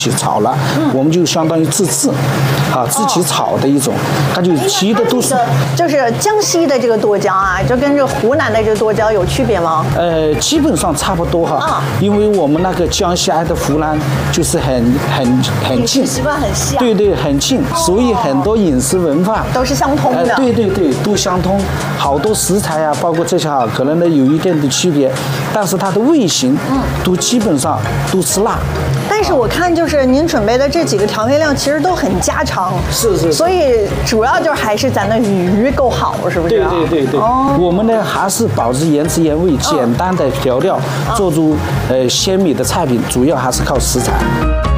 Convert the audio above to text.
起炒了，我们就相当于自制，自己炒的一种，它就其的都是。 就是江西的这个剁椒啊，就跟这湖南的这个剁椒有区别吗？ 基本上差不多哈，因为我们那个江西挨的湖南就是很近， 习惯很像， 对对，很近，所以很多饮食文化都是相通的。 对对对，都相通，好多食材啊，包括这些可能呢有一定的区别，但是它的味型都基本上都是辣。 但是我看就是您准备的这几个调味料其实都很家常， 是， 所以主要就还是咱的鱼够好，是不是？ 对。我们呢还是保持原汁原味，简单的调料，做出鲜美的菜品，主要还是靠食材。